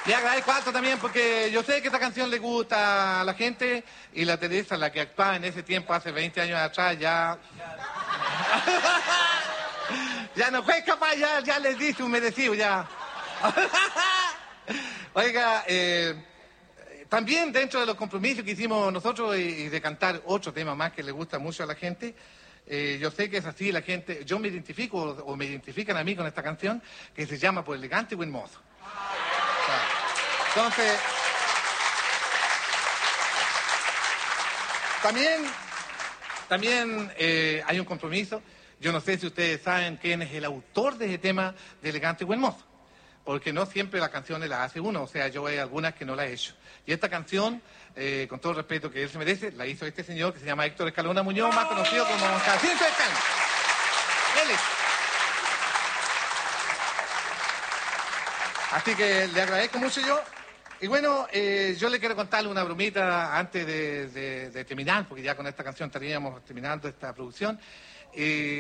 Le agradezco alto también porque yo sé que esta canción le gusta a la gente y la Teresa, la que actuaba en ese tiempo, hace 20 años atrás, ya... ya no fue capaz, ya les dice humedecido, ya. Oiga, también dentro de los compromisos que hicimos nosotros y de cantar otro tema más que le gusta mucho a la gente, yo sé que es así, la gente, yo me identifico o me identifican a mí con esta canción que se llama Por elegante y buen mozo. Entonces, también hay un compromiso. Yo no sé si ustedes saben quién es el autor de ese tema de Elegante y Buen Mozo, porque no siempre las canciones las hace uno, o sea, yo hay algunas que no las he hecho. Y esta canción, con todo el respeto que él se merece, la hizo este señor que se llama Héctor Escalona Muñoz, más conocido como Jacinto Escalona. Él es. Así que le agradezco mucho yo. Y bueno, yo le quiero contarle una bromita antes de terminar, porque ya con esta canción estaríamos terminando esta producción.